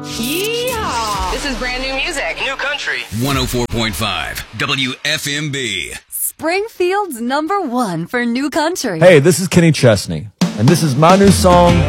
Yeehaw! This is brand new music. New country. 104.5 WFMB. Springfield's #1 for new country. Hey, this is Kenny Chesney, and this is my new song,